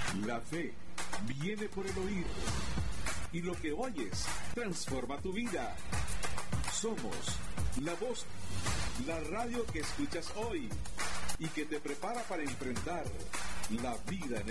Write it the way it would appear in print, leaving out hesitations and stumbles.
La fe viene por el oír, y lo que oyes transforma tu vida. Somos La Voz, la radio que escuchas hoy y que te prepara para enfrentar la vida en